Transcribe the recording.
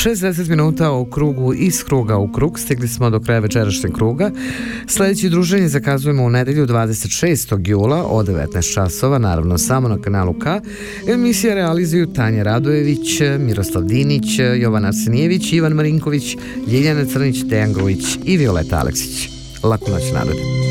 60 minuta o krugu iz kruga u krug. Stigli smo do kraja večerašnjeg kruga. Sljedeće druženje zakazujemo u nedelju 26. jula od 19 časova, naravno samo na kanalu K. Emisija realizuju Tanja Radojević, Miroslav Dinić, Jovan Arsenijević, Ivan Marinković, Ljiljana Crnić, Dejan Grujić i Violeta Aleksić. Laku noć, narode.